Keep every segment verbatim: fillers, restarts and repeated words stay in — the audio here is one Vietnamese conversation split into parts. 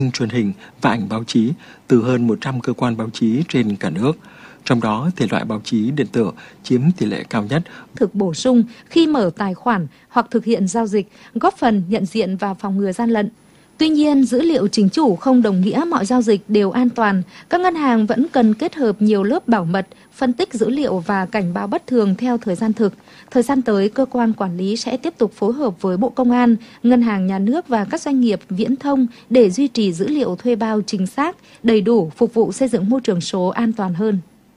truyền hình và ảnh báo chí từ hơn một trăm cơ quan báo chí trên cả nước. Trong đó, thể loại báo chí điện tử chiếm tỷ lệ cao nhất. Thực bổ sung khi mở tài khoản hoặc thực hiện giao dịch, góp phần nhận diện và phòng ngừa gian lận. Tuy nhiên, dữ liệu chính chủ không đồng nghĩa mọi giao dịch đều an toàn. Các ngân hàng vẫn cần kết hợp nhiều lớp bảo mật, phân tích dữ liệu và cảnh báo bất thường theo thời gian thực. Thời gian tới, cơ quan quản lý sẽ tiếp tục phối hợp với Bộ Công an, Ngân hàng Nhà nước và các doanh nghiệp viễn thông để duy trì dữ liệu thuê bao chính xác, đầy đủ, phục vụ xây dựng môi trường số an toàn hơn.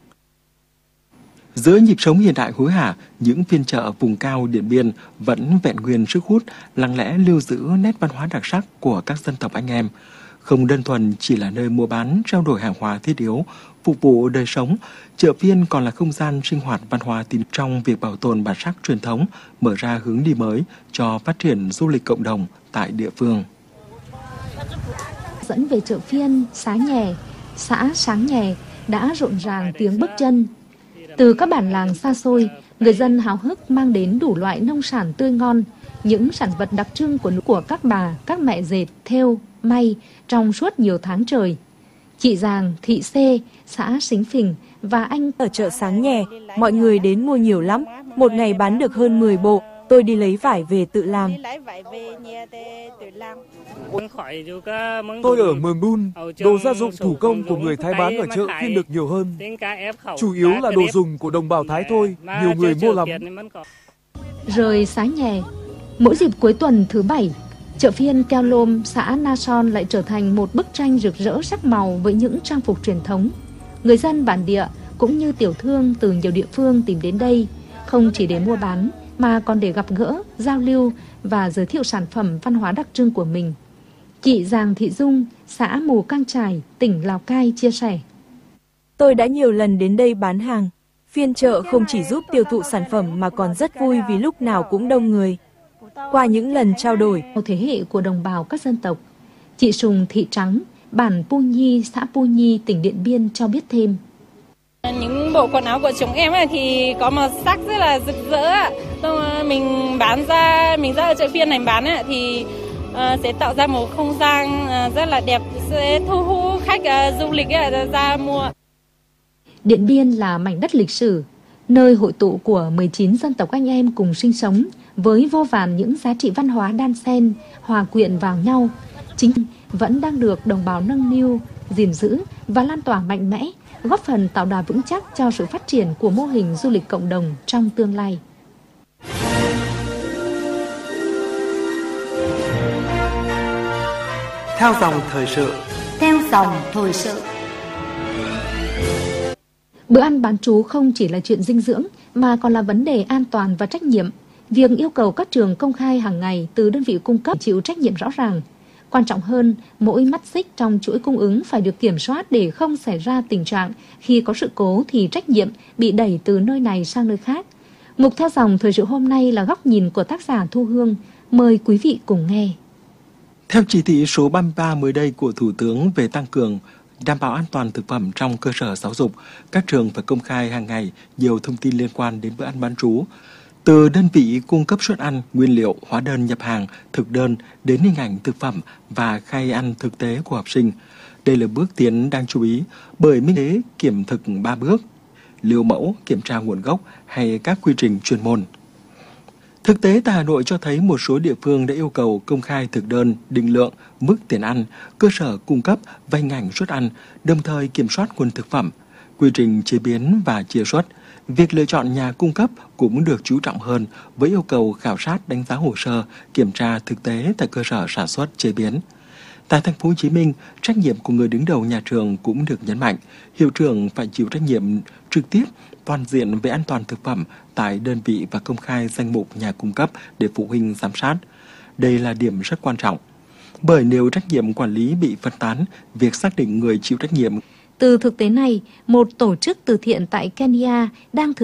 Giữa nhịp sống hiện đại hối hả, những phiên chợ vùng cao Điện Biên vẫn vẹn nguyên sức hút, lặng lẽ lưu giữ nét văn hóa đặc sắc của các dân tộc anh em. Không đơn thuần chỉ là nơi mua bán, trao đổi hàng hóa thiết yếu, phục vụ đời sống, chợ phiên còn là không gian sinh hoạt văn hóa tín trong việc bảo tồn bản sắc truyền thống, mở ra hướng đi mới cho phát triển du lịch cộng đồng tại địa phương. Dẫn về chợ phiên Xá Nhè, xã Sáng Nhè đã rộn ràng tiếng bước chân. Từ các bản làng xa xôi, người dân háo hức mang đến đủ loại nông sản tươi ngon, những sản vật đặc trưng của của các bà, các mẹ dệt, thêu, may trong suốt nhiều tháng trời. Chị Giàng, thị Xê, xã Xính Phình và anh ở chợ Sáng Nhè, mọi người đến mua nhiều lắm, một ngày bán được hơn mười bộ. Tôi đi lấy vải về tự làm. Tôi ở Mường Bun, đồ gia dụng thủ công của người Thái bán ở chợ phiên được nhiều hơn. Chủ yếu là đồ dùng của đồng bào Thái thôi, nhiều người mua lắm. Rời Xá Nhè, mỗi dịp cuối tuần thứ bảy, chợ phiên Keo Lôm, xã Na Son lại trở thành một bức tranh rực rỡ sắc màu với những trang phục truyền thống. Người dân bản địa cũng như tiểu thương từ nhiều địa phương tìm đến đây, không chỉ để mua bán, mà còn để gặp gỡ, giao lưu và giới thiệu sản phẩm văn hóa đặc trưng của mình. Chị Giàng Thị Dung, xã Mù Cang Chải, tỉnh Lào Cai chia sẻ. Tôi đã nhiều lần đến đây bán hàng. Phiên chợ không chỉ giúp tiêu thụ sản phẩm mà còn rất vui vì lúc nào cũng đông người. Qua những lần trao đổi, một thế hệ của đồng bào các dân tộc, chị Sùng Thị Trắng, bản Pu Nhi, xã Pu Nhi, tỉnh Điện Biên cho biết thêm. Những bộ quần áo của chúng em thì có màu sắc rất là rực rỡ. Mình bán ra, mình ra ở chợ phiên này bán thì sẽ tạo ra một không gian rất là đẹp, sẽ thu hút khách du lịch ra mua. Điện Biên là mảnh đất lịch sử, nơi hội tụ của mười chín dân tộc anh em cùng sinh sống với vô vàn những giá trị văn hóa đan xen, hòa quyện vào nhau. Chính vẫn đang được đồng bào nâng niu, gìn giữ và lan tỏa mạnh mẽ, góp phần tạo đà vững chắc cho sự phát triển của mô hình du lịch cộng đồng trong tương lai. Theo dòng thời sự. Theo dòng thời sự. Bữa ăn bán trú không chỉ là chuyện dinh dưỡng mà còn là vấn đề an toàn và trách nhiệm. Việc yêu cầu các trường công khai hàng ngày từ đơn vị cung cấp chịu trách nhiệm rõ ràng. Quan trọng hơn, mỗi mắt xích trong chuỗi cung ứng phải được kiểm soát để không xảy ra tình trạng khi có sự cố thì trách nhiệm bị đẩy từ nơi này sang nơi khác. Mục Theo dòng thời sự hôm nay là góc nhìn của tác giả Thu Hương. Mời quý vị cùng nghe. Theo chỉ thị số ba mươi ba mới đây của Thủ tướng về tăng cường đảm bảo an toàn thực phẩm trong cơ sở giáo dục, các trường phải công khai hàng ngày nhiều thông tin liên quan đến bữa ăn bán trú. Từ đơn vị cung cấp suất ăn, nguyên liệu, hóa đơn nhập hàng, thực đơn đến hình ảnh thực phẩm và khai ăn thực tế của học sinh. Đây là bước tiến đáng chú ý bởi minh tế kiểm thực ba bước, lưu mẫu, kiểm tra nguồn gốc hay các quy trình chuyên môn. Thực tế tại Hà Nội cho thấy một số địa phương đã yêu cầu công khai thực đơn, định lượng, mức tiền ăn, cơ sở cung cấp và hình ảnh suất ăn, đồng thời kiểm soát nguồn thực phẩm, quy trình chế biến và chia suất. Việc lựa chọn nhà cung cấp cũng được chú trọng hơn với yêu cầu khảo sát đánh giá hồ sơ, kiểm tra thực tế tại cơ sở sản xuất chế biến. Tại thành phố Hồ Chí Minh, trách nhiệm của người đứng đầu nhà trường cũng được nhấn mạnh. Hiệu trưởng phải chịu trách nhiệm trực tiếp toàn diện về an toàn thực phẩm tại đơn vị và công khai danh mục nhà cung cấp để phụ huynh giám sát. Đây là điểm rất quan trọng. Bởi nếu trách nhiệm quản lý bị phân tán, việc xác định người chịu trách nhiệm. Từ thực tế này, một tổ chức từ thiện tại Kenya đang thực